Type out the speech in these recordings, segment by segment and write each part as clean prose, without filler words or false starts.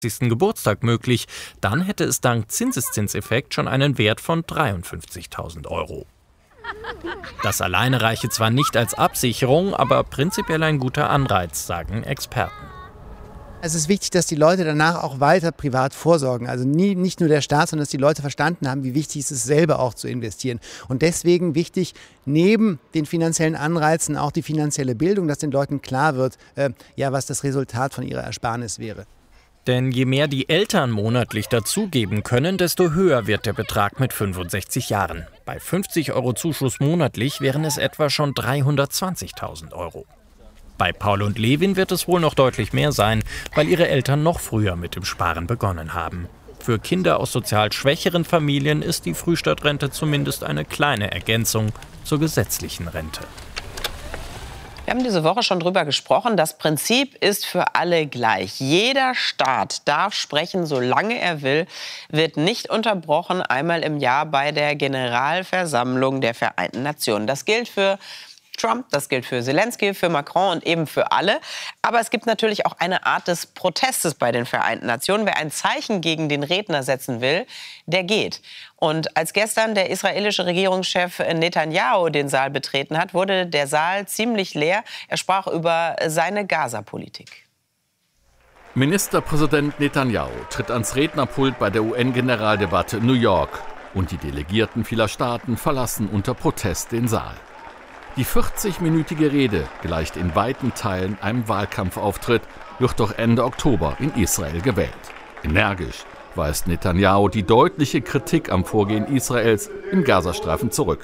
Geburtstag möglich. Dann hätte es dank Zinseszinseffekt schon einen Wert von 53.000 Euro. Das alleine reiche zwar nicht als Absicherung, aber prinzipiell ein guter Anreiz, sagen Experten. Es ist wichtig, dass die Leute danach auch weiter privat vorsorgen. Also nicht nur der Staat, sondern dass die Leute verstanden haben, wie wichtig es ist, selber auch zu investieren. Und deswegen wichtig, neben den finanziellen Anreizen auch die finanzielle Bildung, dass den Leuten klar wird, was das Resultat von ihrer Ersparnis wäre. Denn je mehr die Eltern monatlich dazugeben können, desto höher wird der Betrag mit 65 Jahren. Bei 50 Euro Zuschuss monatlich wären es etwa schon 320.000 Euro. Bei Paul und Levin wird es wohl noch deutlich mehr sein, weil ihre Eltern noch früher mit dem Sparen begonnen haben. Für Kinder aus sozial schwächeren Familien ist die Frühstart-Rente zumindest eine kleine Ergänzung zur gesetzlichen Rente. Wir haben diese Woche schon drüber gesprochen. Das Prinzip ist für alle gleich. Jeder Staat darf sprechen, solange er will, wird nicht unterbrochen, einmal im Jahr bei der Generalversammlung der Vereinten Nationen. Das gilt für Trump, das gilt für Zelensky, für Macron und eben für alle. Aber es gibt natürlich auch eine Art des Protestes bei den Vereinten Nationen. Wer ein Zeichen gegen den Redner setzen will, der geht. Und als gestern der israelische Regierungschef Netanyahu den Saal betreten hat, wurde der Saal ziemlich leer. Er sprach über seine Gaza-Politik. Ministerpräsident Netanyahu tritt ans Rednerpult bei der UN-Generaldebatte in New York. Und die Delegierten vieler Staaten verlassen unter Protest den Saal. Die 40-minütige Rede gleicht in weiten Teilen einem Wahlkampfauftritt, wird doch Ende Oktober in Israel gewählt. Energisch weist Netanyahu die deutliche Kritik am Vorgehen Israels im Gazastreifen zurück.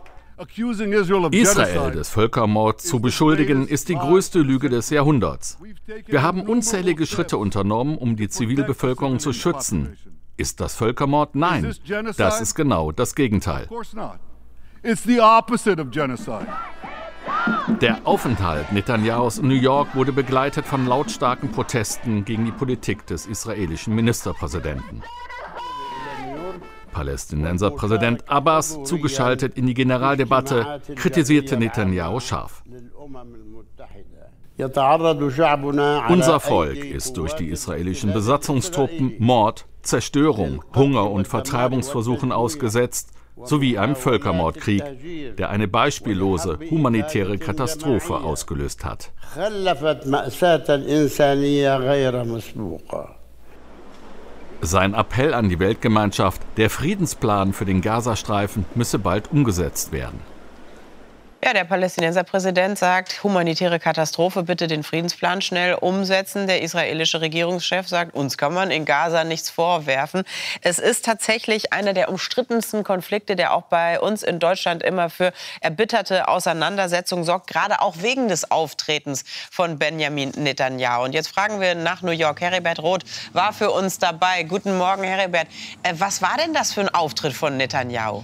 Israel des Völkermords zu beschuldigen, ist die größte Lüge des Jahrhunderts. Wir haben unzählige Schritte unternommen, um die Zivilbevölkerung zu schützen. Ist das Völkermord? Nein, das ist genau das Gegenteil. Der Aufenthalt Netanyahus in New York wurde begleitet von lautstarken Protesten gegen die Politik des israelischen Ministerpräsidenten. Palästinenserpräsident Abbas, zugeschaltet in die Generaldebatte, kritisierte Netanyahu scharf. Unser Volk ist durch die israelischen Besatzungstruppen Mord, Zerstörung, Hunger und Vertreibungsversuchen ausgesetzt, sowie einem Völkermordkrieg, der eine beispiellose humanitäre Katastrophe ausgelöst hat. Sein Appell an die Weltgemeinschaft, der Friedensplan für den Gazastreifen müsse bald umgesetzt werden. Ja, der Palästinenserpräsident sagt, humanitäre Katastrophe, bitte den Friedensplan schnell umsetzen. Der israelische Regierungschef sagt, uns kann man in Gaza nichts vorwerfen. Es ist tatsächlich einer der umstrittensten Konflikte, der auch bei uns in Deutschland immer für erbitterte Auseinandersetzungen sorgt, gerade auch wegen des Auftretens von Benjamin Netanyahu. Und jetzt fragen wir nach New York. Heribert Roth war für uns dabei. Guten Morgen, Heribert. Was war denn das für ein Auftritt von Netanyahu?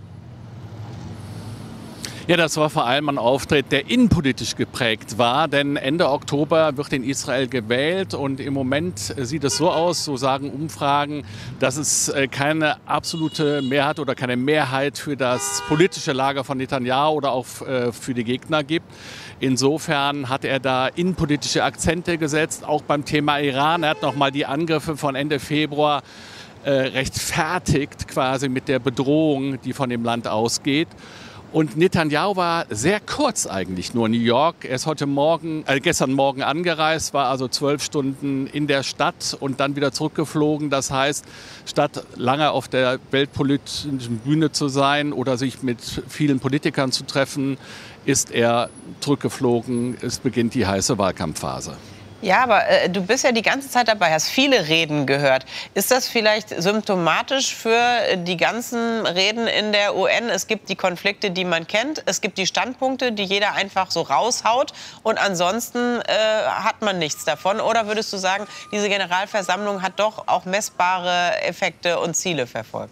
Ja, das war vor allem ein Auftritt, der innenpolitisch geprägt war, denn Ende Oktober wird in Israel gewählt und im Moment sieht es so aus, so sagen Umfragen, dass es keine absolute Mehrheit oder keine Mehrheit für das politische Lager von Netanyahu oder auch für die Gegner gibt. Insofern hat er da innenpolitische Akzente gesetzt, auch beim Thema Iran. Er hat nochmal die Angriffe von Ende Februar rechtfertigt, quasi mit der Bedrohung, die von dem Land ausgeht. Und Netanyahu war sehr kurz eigentlich nur in New York. Er ist gestern Morgen angereist, war also 12 Stunden in der Stadt und dann wieder zurückgeflogen. Das heißt, statt lange auf der weltpolitischen Bühne zu sein oder sich mit vielen Politikern zu treffen, ist er zurückgeflogen. Es beginnt die heiße Wahlkampfphase. Ja, aber du bist ja die ganze Zeit dabei, hast viele Reden gehört. Ist das vielleicht symptomatisch für die ganzen Reden in der UN? Es gibt die Konflikte, die man kennt. Es gibt die Standpunkte, die jeder einfach so raushaut. Und ansonsten hat man nichts davon. Oder würdest du sagen, diese Generalversammlung hat doch auch messbare Effekte und Ziele verfolgt?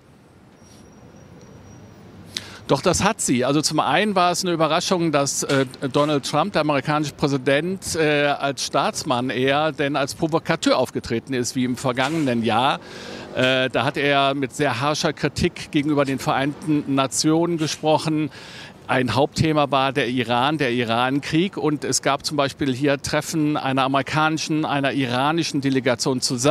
Doch, das hat sie. Also zum einen war es eine Überraschung, dass Donald Trump, der amerikanische Präsident, als Staatsmann eher denn als Provokateur aufgetreten ist, wie im vergangenen Jahr. Da hat er mit sehr harscher Kritik gegenüber den Vereinten Nationen gesprochen. Ein Hauptthema war der Iran-Krieg. Und es gab zum Beispiel hier Treffen einer amerikanischen, einer iranischen Delegation zusammen.